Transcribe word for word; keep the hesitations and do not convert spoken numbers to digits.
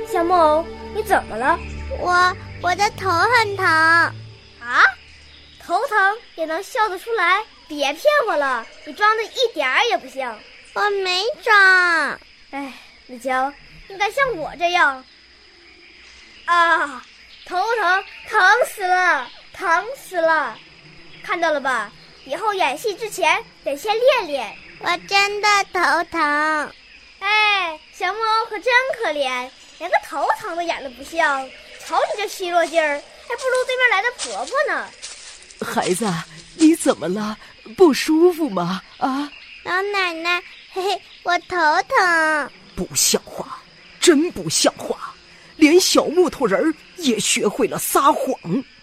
小木偶，你怎么了？ 我我的头很疼。 啊？头疼也能笑得出来？别骗我了，你装的一点儿也不像。 我没装。 哎，那叫应该像我这样。啊，头疼，疼死了，疼死了！看到了吧？以后演戏之前得先练练。 我真的头疼。 哎，小木偶可真可怜，连个头疼都演得不像。瞅你这虚弱劲儿，还不如对面来的婆婆呢。 孩子，你怎么了？不舒服吗？啊？ 老奶奶，嘿嘿，我头疼。 不像话，真不像话，连小木头人也学会了撒谎。